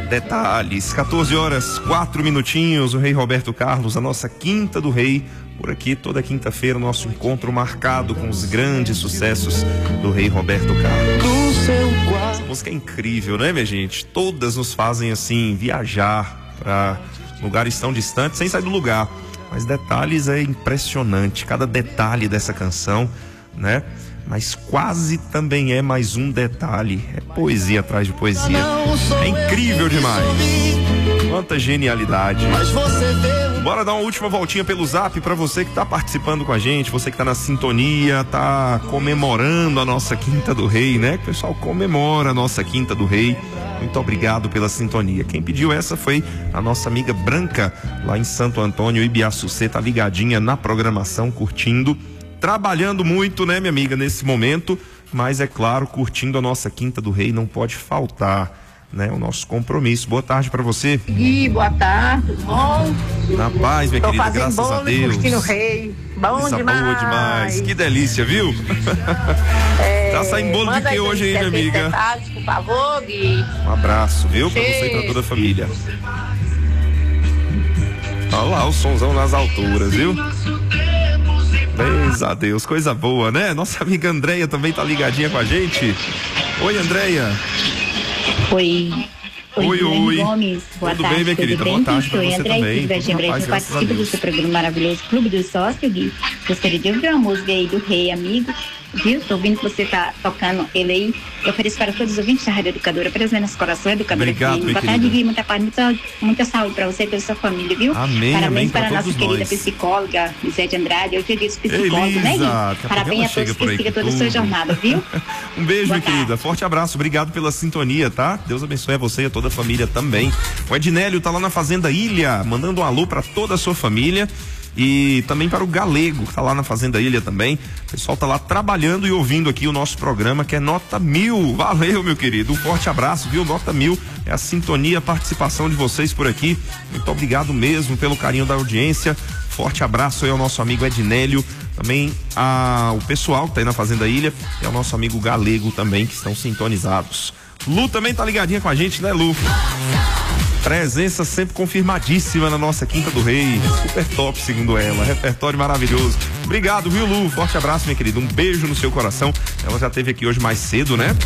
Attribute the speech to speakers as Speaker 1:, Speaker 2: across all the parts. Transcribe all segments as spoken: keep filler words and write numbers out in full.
Speaker 1: Detalhes, quatorze horas, quatro minutinhos, o Rei Roberto Carlos, a nossa Quinta do Rei, por aqui toda quinta-feira, nosso encontro marcado com os grandes sucessos do Rei Roberto Carlos. Essa música é incrível, né, minha gente? Todas nos fazem, assim, viajar para lugares tão distantes, sem sair do lugar. Mas Detalhes é impressionante, cada detalhe dessa canção, né? Mas quase também é mais um detalhe. É poesia atrás de poesia. É incrível demais. Quanta genialidade. Bora dar uma última voltinha pelo Zap para você que tá participando com a gente, você que tá na sintonia, tá comemorando a nossa Quinta do Rei, né? O pessoal comemora a nossa Quinta do Rei. Muito obrigado pela sintonia. Quem pediu essa foi a nossa amiga Branca, lá em Santo Antônio, Ibiaçucê, tá ligadinha na programação, curtindo. Trabalhando muito, né, minha amiga, nesse momento, mas é claro, curtindo a nossa Quinta do Rei, não pode faltar, né, o nosso compromisso. Boa tarde pra você.
Speaker 2: Ih, boa tarde, tudo bom?
Speaker 1: Na paz, minha
Speaker 2: Tô
Speaker 1: querida,
Speaker 2: fazendo
Speaker 1: graças
Speaker 2: bolo
Speaker 1: a Deus.
Speaker 2: Curtindo o Rei. Bom
Speaker 1: Coisa
Speaker 2: demais.
Speaker 1: boa demais, que delícia, viu?
Speaker 2: É,
Speaker 1: tá saindo bolo de que hoje aí, minha amiga?
Speaker 2: Detalhes, por favor, Gui.
Speaker 1: Um abraço, viu? Pra você e pra toda a família. Olha lá o sonzão nas alturas, viu? Beijo a Deus, coisa boa, né? Nossa amiga Andréia também tá ligadinha com a gente. Oi, Andréia.
Speaker 3: Oi.
Speaker 1: Oi, oi.
Speaker 3: Gomes. Boa
Speaker 1: Tudo
Speaker 3: tarde,
Speaker 1: bem, minha querida?
Speaker 3: bem?
Speaker 1: Boa tarde pra
Speaker 3: Oi,
Speaker 1: você
Speaker 3: André,
Speaker 1: também.
Speaker 3: tudo bem,
Speaker 1: Tudo na paz,
Speaker 3: eu
Speaker 1: graças a
Speaker 3: participo do
Speaker 1: Deus.
Speaker 3: seu programa maravilhoso, Clube do Sócio, Gui. Gostaria de ouvir uma música aí do Rei Amigo, viu? Tô ouvindo que você tá tocando ele aí. Eu ofereço para todos os ouvintes da Rádio Educadora, presente nesse coração, Educadora.
Speaker 1: Obrigado, minha
Speaker 3: Boa tarde,
Speaker 1: querida.
Speaker 3: Gui, muita paz, muita, muita saúde para você e toda a sua família, viu?
Speaker 1: Amém,
Speaker 3: Parabéns
Speaker 1: amém pra
Speaker 3: para a nossa
Speaker 1: todos
Speaker 3: querida
Speaker 1: nós.
Speaker 3: psicóloga, Lisete Andrade. Hoje é dia dos psicólogos,
Speaker 1: Elisa,
Speaker 3: né,
Speaker 1: daqui a
Speaker 3: Gui?
Speaker 1: pouco
Speaker 3: Parabéns
Speaker 1: ela
Speaker 3: a todos
Speaker 1: chega por
Speaker 3: que
Speaker 1: aí
Speaker 3: sigam
Speaker 1: com
Speaker 3: toda a sua
Speaker 1: tudo.
Speaker 3: jornada, viu?
Speaker 1: Um beijo,
Speaker 3: Boa
Speaker 1: minha querida.
Speaker 3: tarde.
Speaker 1: Forte abraço. Obrigado pela sintonia, tá? Deus abençoe a você e a toda a família também. O Ednélio tá lá na Fazenda Ilha, mandando um alô pra toda a sua família. E também para o Galego, que tá lá na Fazenda Ilha também. O pessoal tá lá trabalhando e ouvindo aqui o nosso programa, que é Nota Mil. Valeu, meu querido. Um forte abraço, viu? Nota Mil é a sintonia, a participação de vocês por aqui. Muito obrigado mesmo pelo carinho da audiência. Forte abraço aí ao nosso amigo Ednélio. Também ao pessoal que tá aí na Fazenda Ilha. E ao nosso amigo Galego também, que estão sintonizados. Lu também tá ligadinha com a gente, né, Lu? Presença sempre confirmadíssima na nossa Quinta do Rei. Super top, segundo ela. Repertório maravilhoso. Obrigado, viu, Lu? Forte abraço, minha querida. Um beijo no seu coração. Ela já esteve aqui hoje mais cedo, né?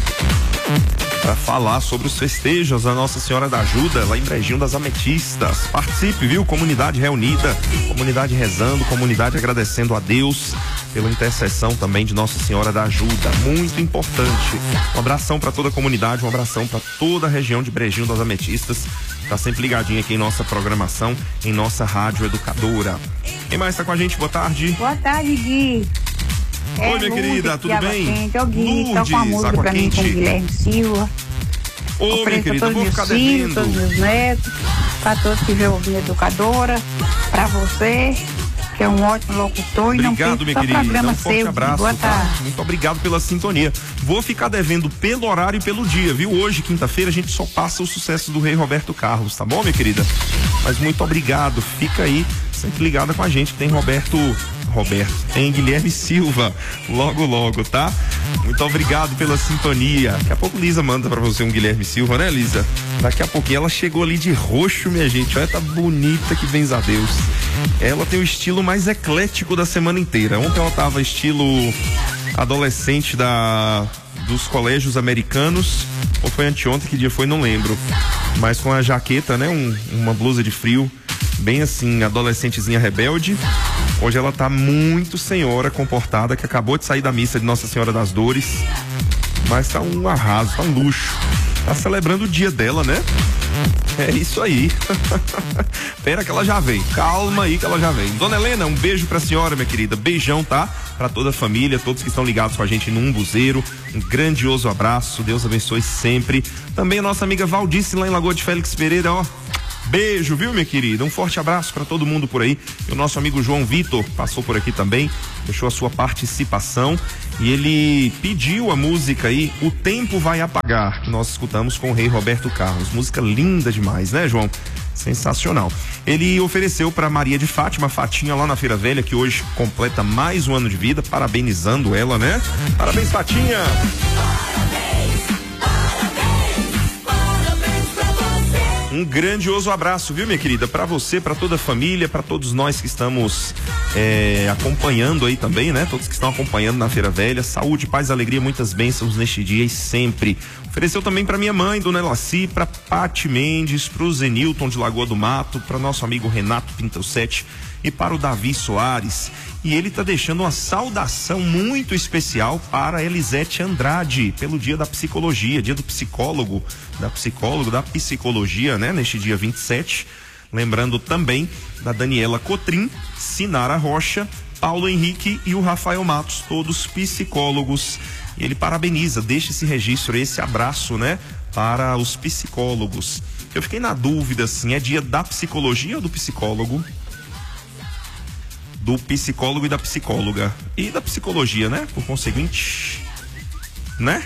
Speaker 1: Para falar sobre os festejos da Nossa Senhora da Ajuda, lá em Brejinho das Ametistas. Participe, viu? Comunidade reunida, comunidade rezando, comunidade agradecendo a Deus pela intercessão também de Nossa Senhora da Ajuda. Muito importante. Um abração para toda a comunidade, um abração para toda a região de Brejinho das Ametistas. Tá sempre ligadinho aqui em nossa programação, em nossa Rádio Educadora. Quem mais tá com a gente? Boa tarde.
Speaker 4: Boa tarde, Gui.
Speaker 1: Oi,
Speaker 4: É,
Speaker 1: minha querida, tudo bem?
Speaker 4: Ô, Gui, toca uma música
Speaker 1: Água
Speaker 4: pra mim com o
Speaker 1: Quente.
Speaker 4: Guilherme Silva.
Speaker 1: Ô, minha
Speaker 4: Ofereço a
Speaker 1: querida,
Speaker 4: todos
Speaker 1: vou
Speaker 4: meus
Speaker 1: ficar
Speaker 4: filhos, todos
Speaker 1: devendo.
Speaker 4: meus netos, pra todos que vêm ouvindo Educadora, pra você, que é um ótimo locutor e não
Speaker 1: Obrigado,
Speaker 4: perca
Speaker 1: minha
Speaker 4: só
Speaker 1: querida.
Speaker 4: programa
Speaker 1: Um forte
Speaker 4: seu.
Speaker 1: abraço,
Speaker 4: Boa
Speaker 1: tá?
Speaker 4: tarde.
Speaker 1: Muito obrigado pela sintonia. Vou ficar devendo pelo horário e pelo dia, viu? Hoje, quinta-feira, a gente só passa o sucesso do Rei Roberto Carlos, tá bom, minha querida? Mas muito obrigado. Fica aí, sempre ligada com a gente. Tem Roberto... Roberto, tem Guilherme Silva, logo, logo, tá? Muito obrigado pela sintonia. Daqui a pouco Lisa manda pra você um Guilherme Silva, né, Lisa? Daqui a pouquinho ela chegou ali de roxo, minha gente. Olha, tá bonita, que benza a Deus. Ela tem o estilo mais eclético da semana inteira. Ontem ela tava estilo adolescente da dos colégios americanos, ou foi anteontem, que dia foi, não lembro. Mas com a jaqueta, né, um, uma blusa de frio, bem assim, adolescentezinha rebelde. Hoje ela tá muito senhora, comportada, que acabou de sair da missa de Nossa Senhora das Dores. Mas tá um arraso, tá um luxo. Tá celebrando o dia dela, né? É isso aí. Pera que ela já vem. Calma aí que ela já vem. Dona Helena, um beijo pra senhora, minha querida. Beijão, tá? Pra toda a família, todos que estão ligados com a gente no Umbuzeiro. Um grandioso abraço. Deus abençoe sempre. Também a nossa amiga Valdice lá em Lagoa de Félix Pereira, ó. Beijo, viu, minha querida? Um forte abraço para todo mundo por aí. E o nosso amigo João Vitor passou por aqui também, deixou a sua participação e ele pediu a música aí, O Tempo Vai Apagar, que nós escutamos com o Rei Roberto Carlos. Música linda demais, né, João? Sensacional. Ele ofereceu para Maria de Fátima, Fatinha, lá na Feira Velha, que hoje completa mais um ano de vida, parabenizando ela, né? Parabéns, Fatinha!
Speaker 5: Parabéns, parabéns, parabéns pra você.
Speaker 1: Um grandioso abraço, viu, minha querida? Para você, para toda a família, para todos nós que estamos é, acompanhando aí também, né? Todos que estão acompanhando na Feira Velha. Saúde, paz, alegria, muitas bênçãos neste dia e sempre. Ofereceu também para minha mãe, Dona Elaci, para Pati Mendes, para o Zenilton de Lagoa do Mato, para nosso amigo Renato Pintelsetti e para o Davi Soares. E ele está deixando uma saudação muito especial para Elisete Andrade, pelo dia da psicologia, dia do psicólogo, da psicólogo, da psicologia, né? Neste dia vinte e sete. Lembrando também da Daniela Cotrim, Sinara Rocha, Paulo Henrique e o Rafael Matos, todos psicólogos. E ele parabeniza, deixa esse registro, esse abraço, né? Para os psicólogos. Eu fiquei na dúvida, assim, é dia da psicologia ou do psicólogo? Do psicólogo e da psicóloga. E da psicologia, né? Por conseguinte, né?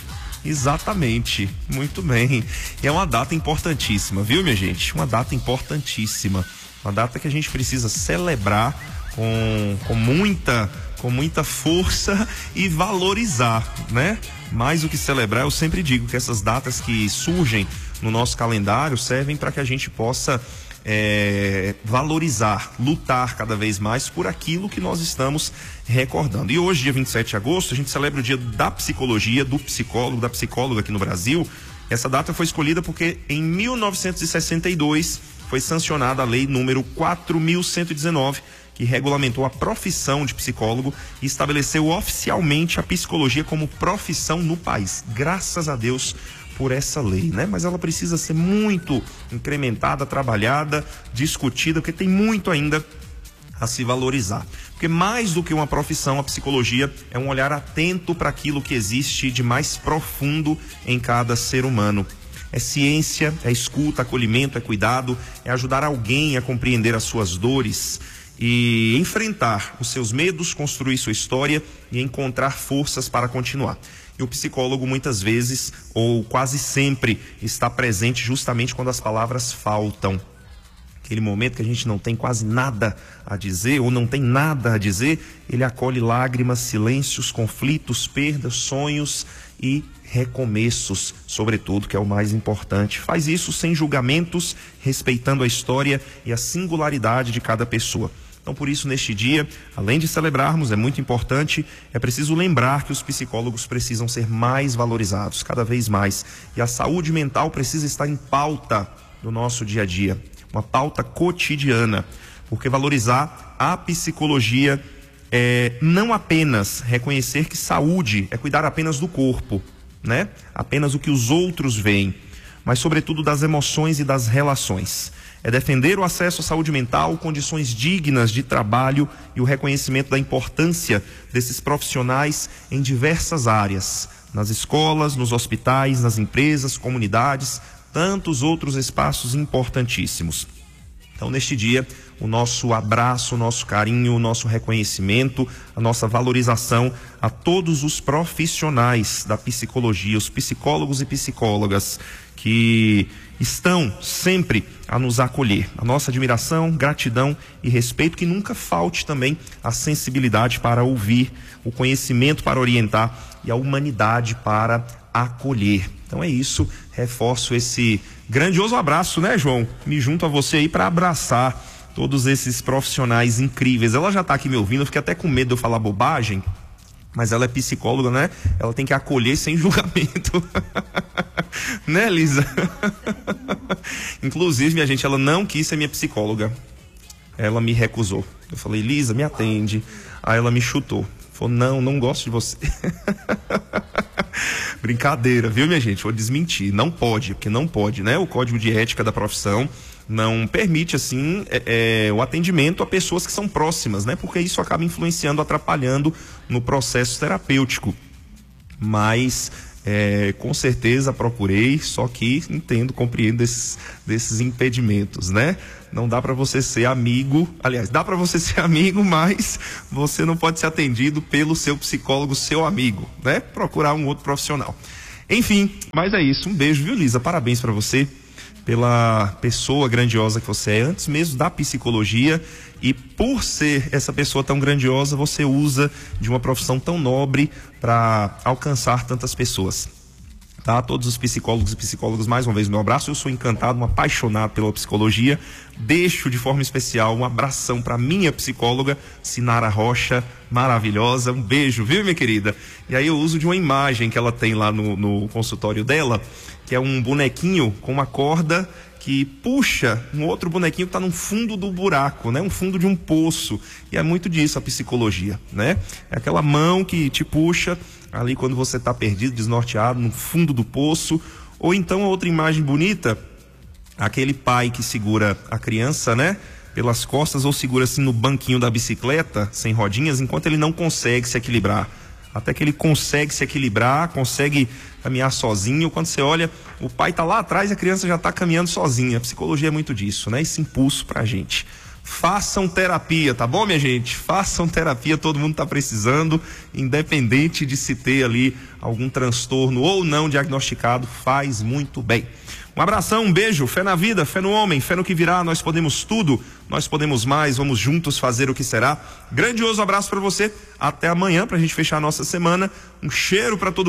Speaker 1: Exatamente. Muito bem. E é uma data importantíssima, viu, minha gente? Uma data importantíssima. Uma data que a gente precisa celebrar com, com muita, com muita força e valorizar, né? Mais do que celebrar, eu sempre digo que essas datas que surgem no nosso calendário servem para que a gente possa É, valorizar, lutar cada vez mais por aquilo que nós estamos recordando. E hoje, dia vinte e sete de agosto, a gente celebra o dia da psicologia, do psicólogo, da psicóloga aqui no Brasil. Essa data foi escolhida porque em mil novecentos e sessenta e dois foi sancionada a lei número quatro mil cento e dezenove, que regulamentou a profissão de psicólogo e estabeleceu oficialmente a psicologia como profissão no país. Graças a Deus por essa lei, né? Mas ela precisa ser muito incrementada, trabalhada, discutida, porque tem muito ainda a se valorizar. Porque mais do que uma profissão, a psicologia é um olhar atento para aquilo que existe de mais profundo em cada ser humano. É ciência, é escuta, acolhimento, é cuidado, é ajudar alguém a compreender as suas dores e enfrentar os seus medos, construir sua história e encontrar forças para continuar. E o psicólogo muitas vezes, ou quase sempre, está presente justamente quando as palavras faltam. Aquele momento que a gente não tem quase nada a dizer, ou não tem nada a dizer, ele acolhe lágrimas, silêncios, conflitos, perdas, sonhos e recomeços, sobretudo, que é o mais importante. Faz isso sem julgamentos, respeitando a história e a singularidade de cada pessoa. Então, por isso, neste dia, além de celebrarmos, é muito importante, é preciso lembrar que os psicólogos precisam ser mais valorizados, cada vez mais. E a saúde mental precisa estar em pauta do nosso dia a dia, uma pauta cotidiana, porque valorizar a psicologia é não apenas reconhecer que saúde é cuidar apenas do corpo, né? Apenas o que os outros veem, mas sobretudo das emoções e das relações. É defender o acesso à saúde mental, condições dignas de trabalho e o reconhecimento da importância desses profissionais em diversas áreas, nas escolas, nos hospitais, nas empresas, comunidades, tantos outros espaços importantíssimos. Então, neste dia, o nosso abraço, o nosso carinho, o nosso reconhecimento, a nossa valorização a todos os profissionais da psicologia, os psicólogos e psicólogas que estão sempre a nos acolher. A nossa admiração, gratidão e respeito, que nunca falte também a sensibilidade para ouvir, o conhecimento para orientar e a humanidade para acolher. Então é isso, reforço esse grandioso abraço, né, João? Me junto a você aí para abraçar todos esses profissionais incríveis. Ela já está aqui me ouvindo, eu fiquei até com medo de eu falar bobagem, mas ela é psicóloga, né? Ela tem que acolher sem julgamento. Né, Lisa? Inclusive, minha gente, ela não quis ser minha psicóloga. Ela me recusou. Eu falei, Lisa, me atende. Aí ela me chutou. Falou, não, não gosto de você. Brincadeira, viu, minha gente? Vou desmentir. Não pode, porque não pode, né? O código de ética da profissão não permite, assim, é, é, o atendimento a pessoas que são próximas, né? Porque isso acaba influenciando, atrapalhando no processo terapêutico. Mas, é, com certeza, procurei, só que entendo, compreendo desses, desses impedimentos, né? Não dá para você ser amigo, aliás, dá para você ser amigo, mas você não pode ser atendido pelo seu psicólogo, seu amigo, né? Procurar um outro profissional. Enfim, mas é isso. Um beijo, viu, Lisa? Parabéns para você pela pessoa grandiosa que você é, antes mesmo da psicologia, e por ser essa pessoa tão grandiosa, você usa de uma profissão tão nobre para alcançar tantas pessoas. Tá, todos os psicólogos e psicólogas, mais uma vez meu abraço. Eu sou encantado, um apaixonado pela psicologia. Deixo de forma especial um abração para minha psicóloga Sinara Rocha, maravilhosa. Um beijo, viu, minha querida? E aí eu uso de uma imagem que ela tem lá no, no consultório dela, que é um bonequinho com uma corda que puxa um outro bonequinho que está no fundo do buraco, né? Um fundo de um poço. E é muito disso a psicologia, né? É aquela mão que te puxa ali quando você está perdido, desnorteado, no fundo do poço. Ou então outra imagem bonita, aquele pai que segura a criança, né, pelas costas, ou segura assim no banquinho da bicicleta, sem rodinhas, enquanto ele não consegue se equilibrar. Até que ele consegue se equilibrar, consegue caminhar sozinho. Quando você olha, o pai está lá atrás e a criança já está caminhando sozinha. A psicologia é muito disso, né? Esse impulso pra gente. Façam terapia, tá bom, minha gente? Façam terapia, todo mundo está precisando, independente de se ter ali algum transtorno ou não diagnosticado, faz muito bem. Um abração, um beijo, fé na vida, fé no homem, fé no que virá, nós podemos tudo, nós podemos mais, vamos juntos fazer o que será. Grandioso abraço para você, até amanhã pra gente fechar a nossa semana. Um cheiro para todo mundo.